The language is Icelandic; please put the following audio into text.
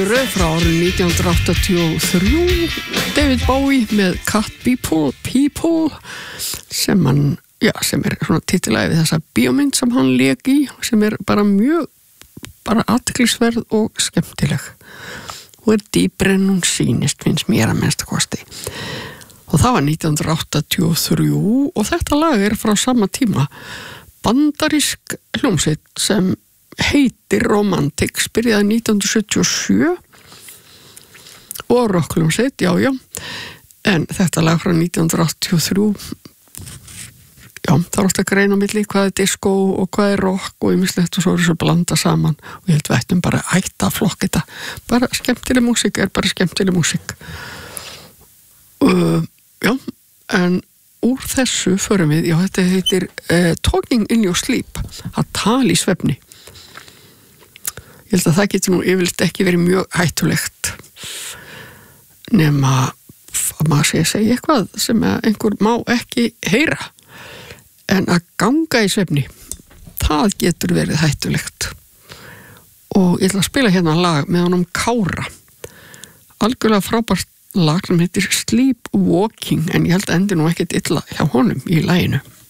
Blöðru frá árið 1983, David Bowie með Cat People sem er svona titilæði þessa bíómynd sem hann lék í, sem er bara mjög athyglisverð og skemmtileg og er dýpri en hún sýnist, finnst mér að minnsta kosti. Og það var 1983 og þetta lag er frá sama tíma. Bandarísk hljómsveit sem heitir Romantics, byrjaði 1977 og rockhljómsveit, já, en þetta lag frá 1983, það er ofta að greina á milli hvað er disco og hvað er rock og ýmislegt og svo er þessu blanda saman og ég held við ættum bara að hætta að flokka þetta, bara skemmtileg músík er bara skemmtileg músík. En úr þessu förum við, þetta heitir Talking in your sleep, að tala í svefni. Ég held að það getur nú yfirleitt ekki verið mjög hættulegt nema að maður sé að segja eitthvað sem einhver má ekki heyra, en að ganga í svefni, það getur verið hættulegt. Og ég ætla að spila hérna lag með honum Kára, algjörlega frábært lag sem heitir Sleepwalking, en ég held að endi nú ekkert illa hjá honum í laginu.